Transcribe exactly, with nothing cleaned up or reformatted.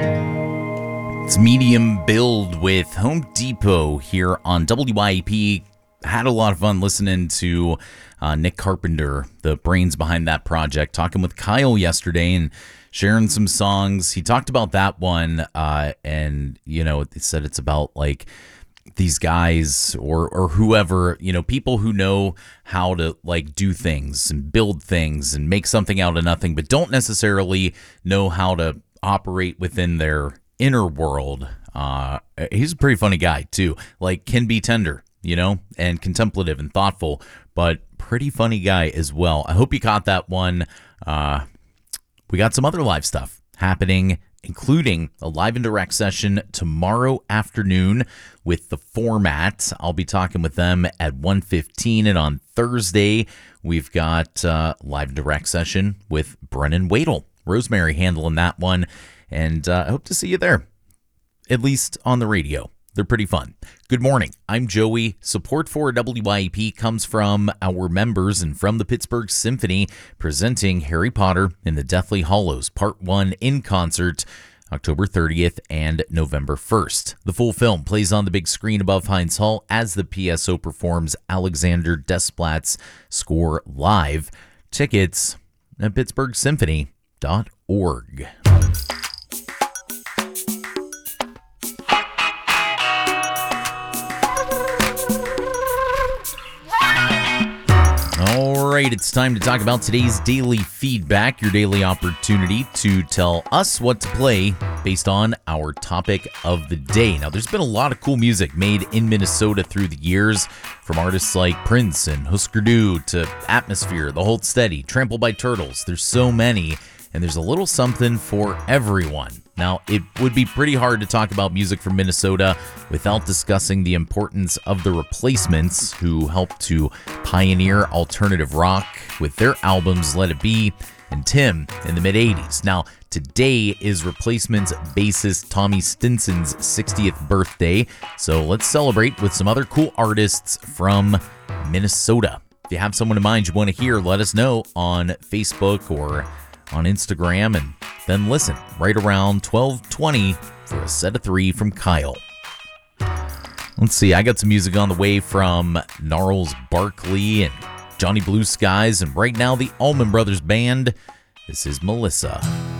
It's Medium Build with Home Depot here on W I E P. Had a lot of fun listening to uh, Nick Carpenter, the brains behind that project, talking with Kyle yesterday and sharing some songs. He talked about that one, uh, and, you know, he said it's about, like, these guys or or whoever, you know, people who know how to, like, do things and build things and make something out of nothing, but don't necessarily know how to operate within their inner world. Uh, he's a pretty funny guy, too. Like, can be tender, you know, and contemplative and thoughtful, but pretty funny guy as well. I hope you caught that one. Uh, we got some other live stuff happening, including a live and direct session tomorrow afternoon with The Format. I'll be talking with them at one fifteen, and on Thursday, we've got a live and direct session with Brennan Wadle. Rosemary handling that one, and uh, I hope to see you there, at least on the radio. They're pretty fun. Good morning. I'm Joey. Support for W I E P comes from our members and from the Pittsburgh Symphony, presenting Harry Potter and the Deathly Hallows Part one in concert October thirtieth and November first. The full film plays on the big screen above Heinz Hall as the P S O performs Alexander Desplat's score live. Tickets at pittsburgh symphony dot org. All right, it's time to talk about today's daily feedback, your daily opportunity to tell us what to play based on our topic of the day. Now, there's been a lot of cool music made in Minnesota through the years, from artists like Prince and Husker Du to Atmosphere, The Hold Steady, Trampled by Turtles. There's so many, and there's a little something for everyone. Now, it would be pretty hard to talk about music from Minnesota without discussing the importance of the Replacements, who helped to pioneer alternative rock with their albums Let It Be and Tim in the mid-eighties. Now, today is Replacements bassist Tommy Stinson's sixtieth birthday, so let's celebrate with some other cool artists from Minnesota. If you have someone in mind you want to hear, let us know on Facebook or on Instagram, and then listen right around twelve twenty for a set of three from Kyle. Let's see, I got some music on the way from Gnarls Barkley and Johnny Blue Skies, and right now the Allman Brothers Band. This is Melissa.